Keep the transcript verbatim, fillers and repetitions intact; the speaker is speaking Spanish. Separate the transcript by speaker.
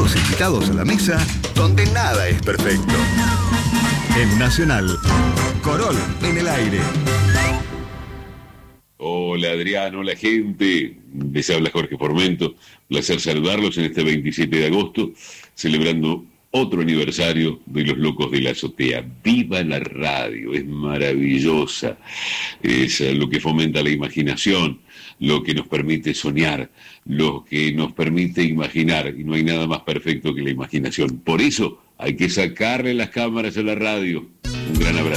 Speaker 1: los invitados a la mesa, donde nada es perfecto. En Nacional, Corol en el aire.
Speaker 2: Hola Adrián, hola gente, les habla Jorge Formento, placer saludarlos en este veintisiete de agosto, celebrando otro aniversario de Los Locos de la Azotea. ¡Viva la radio! Es maravillosa, es lo que fomenta la imaginación, lo que nos permite soñar, lo que nos permite imaginar, y no hay nada más perfecto que la imaginación. Por eso hay que sacarle las cámaras a la radio. Un gran abrazo.